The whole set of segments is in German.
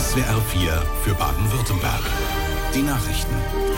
SWR 4 für Baden-Württemberg. Die Nachrichten.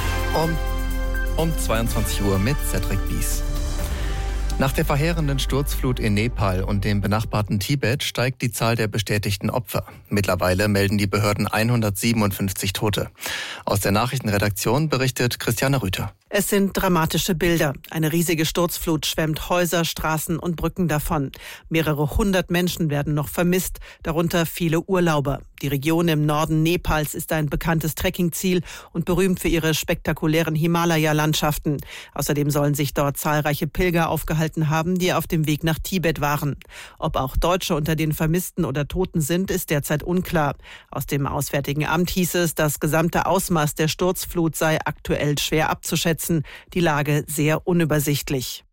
Um 22 Uhr mit Cedric Bies. Nach der verheerenden Sturzflut in Nepal und dem benachbarten Tibet steigt die Zahl der bestätigten Opfer. Mittlerweile melden die Behörden 157 Tote. Aus der Nachrichtenredaktion berichtet Christiane Rüther. Es sind dramatische Bilder. Eine riesige Sturzflut schwemmt Häuser, Straßen und Brücken davon. Mehrere hundert Menschen werden noch vermisst, darunter viele Urlauber. Die Region im Norden Nepals ist ein bekanntes Trekkingziel und berühmt für ihre spektakulären Himalaya-Landschaften. Außerdem sollen sich dort zahlreiche Pilger aufgehalten haben, die auf dem Weg nach Tibet waren. Ob auch Deutsche unter den Vermissten oder Toten sind, ist derzeit unklar. Aus dem Auswärtigen Amt hieß es, das gesamte Ausmaß der Sturzflut sei aktuell schwer abzuschätzen. Die Lage sehr unübersichtlich.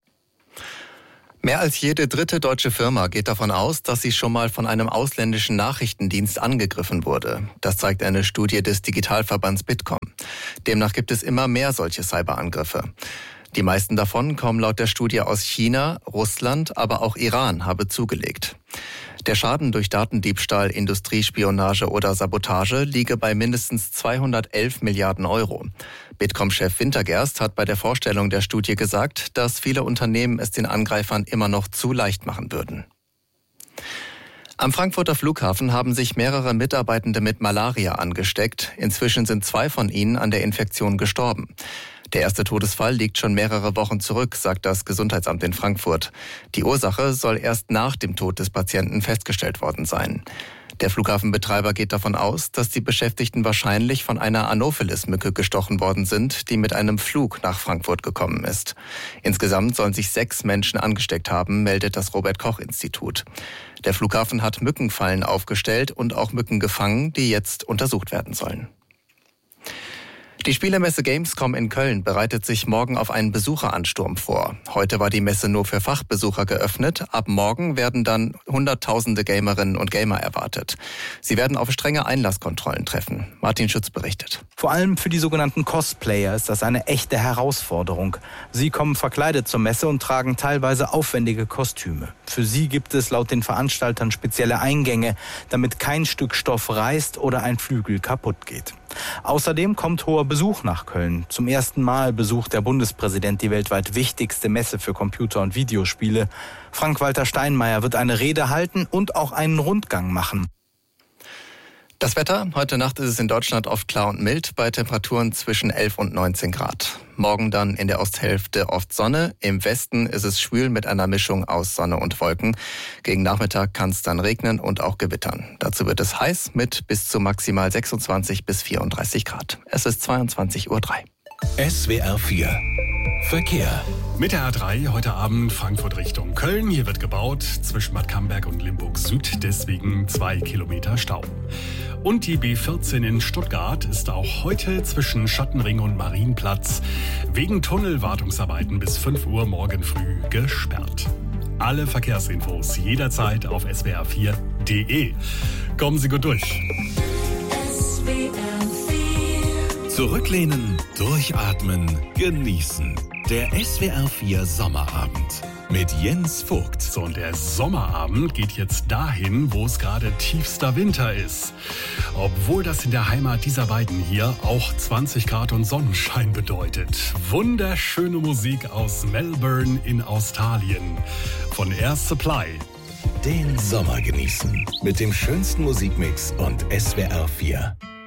Mehr als jede dritte deutsche Firma geht davon aus, dass sie schon mal von einem ausländischen Nachrichtendienst angegriffen wurde. Das zeigt eine Studie des Digitalverbands Bitkom. Demnach gibt es immer mehr solche Cyberangriffe. Die meisten davon kommen laut der Studie aus China, Russland, aber auch Iran habe zugelegt. Der Schaden durch Datendiebstahl, Industriespionage oder Sabotage liege bei mindestens 211 Milliarden Euro. Bitkom-Chef Wintergerst hat bei der Vorstellung der Studie gesagt, dass viele Unternehmen es den Angreifern immer noch zu leicht machen würden. Am Frankfurter Flughafen haben sich mehrere Mitarbeitende mit Malaria angesteckt. Inzwischen sind 2 von ihnen an der Infektion gestorben. Der erste Todesfall liegt schon mehrere Wochen zurück, sagt das Gesundheitsamt in Frankfurt. Die Ursache soll erst nach dem Tod des Patienten festgestellt worden sein. Der Flughafenbetreiber geht davon aus, dass die Beschäftigten wahrscheinlich von einer Anopheles-Mücke gestochen worden sind, die mit einem Flug nach Frankfurt gekommen ist. Insgesamt sollen sich 6 Menschen angesteckt haben, meldet das Robert-Koch-Institut. Der Flughafen hat Mückenfallen aufgestellt und auch Mücken gefangen, die jetzt untersucht werden sollen. Die Spielemesse Gamescom in Köln bereitet sich morgen auf einen Besucheransturm vor. Heute war die Messe nur für Fachbesucher geöffnet. Ab morgen werden dann Hunderttausende Gamerinnen und Gamer erwartet. Sie werden auf strenge Einlasskontrollen treffen. Martin Schütz berichtet. Vor allem für die sogenannten Cosplayer ist das eine echte Herausforderung. Sie kommen verkleidet zur Messe und tragen teilweise aufwendige Kostüme. Für sie gibt es laut den Veranstaltern spezielle Eingänge, damit kein Stück Stoff reißt oder ein Flügel kaputt geht. Außerdem kommt hoher Besuch nach Köln. Zum ersten Mal besucht der Bundespräsident die weltweit wichtigste Messe für Computer- und Videospiele. Frank-Walter Steinmeier wird eine Rede halten und auch einen Rundgang machen. Das Wetter: Heute Nacht ist es in Deutschland oft klar und mild, bei Temperaturen zwischen 11 und 19 Grad. Morgen dann in der Osthälfte oft Sonne. Im Westen ist es schwül mit einer Mischung aus Sonne und Wolken. Gegen Nachmittag kann es dann regnen und auch gewittern. Dazu wird es heiß mit bis zu maximal 26 bis 34 Grad. Es ist 22:03 Uhr. SWR 4 Verkehr. Mit der A3 heute Abend Frankfurt Richtung Köln. Hier wird gebaut zwischen Bad Camberg und Limburg Süd, deswegen 2 Kilometer Stau. Und die B14 in Stuttgart ist auch heute zwischen Schottenring und Marienplatz wegen Tunnelwartungsarbeiten bis 5 Uhr morgen früh gesperrt. Alle Verkehrsinfos jederzeit auf swr4.de. Kommen Sie gut durch. Zurücklehnen, durchatmen, genießen. Der SWR 4 Sommerabend mit Jens Vogt. So, und der Sommerabend geht jetzt dahin, wo es gerade tiefster Winter ist. Obwohl das in der Heimat dieser beiden hier auch 20 Grad und Sonnenschein bedeutet. Wunderschöne Musik aus Melbourne in Australien von Air Supply. Den Sommer genießen mit dem schönsten Musikmix und SWR 4.